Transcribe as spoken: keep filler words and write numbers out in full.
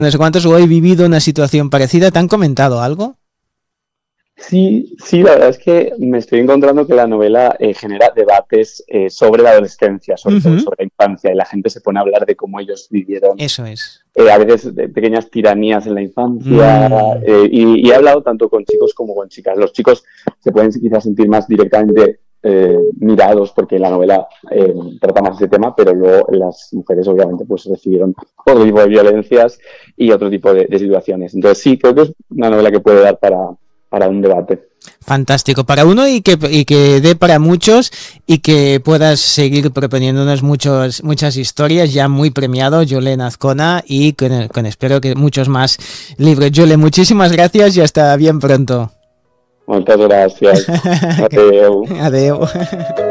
no sé cuántos o he vivido una situación parecida. ¿Te han comentado algo? Sí, sí, la verdad es que me estoy encontrando que la novela eh, genera debates eh, sobre la adolescencia, sobre todo Uh-huh. sobre la infancia, y la gente se pone a hablar de cómo ellos vivieron Eso es. eh, a veces de pequeñas tiranías en la infancia, Mm. eh, y, y he hablado tanto con chicos como con chicas. Los chicos se pueden quizás sentir más directamente eh, mirados porque la novela eh, trata más ese tema, pero luego las mujeres obviamente pues recibieron otro tipo de violencias y otro tipo de, de situaciones. Entonces sí, creo que es una novela que puede dar para, para un debate. Fantástico para uno y que, y que dé para muchos y que puedas seguir proponiéndonos muchos, muchas historias, ya muy premiado Julen Azcona, y con, con espero que muchos más libros. Julen, muchísimas gracias y hasta bien pronto. Moltes gràcies. Adéu. Adeu.